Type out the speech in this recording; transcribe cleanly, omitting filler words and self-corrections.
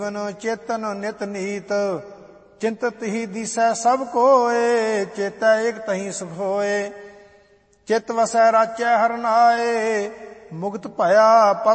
ਚੇਤਨ ਨਿਤ ਨੀਤ, ਚਿੰਤਤ ਹੀ ਦੀਸੈ ਸਭ ਕੋਏ, ਚੇਤੈ ਏਕ ਤਹੀਂ ਸੁਖ ਹੋਏ। ਚਿਤ ਵਸੈ ਰਾਚੈ ਹਰਿ ਨਾਏ, ਮੁਕਤ ਭਇਆ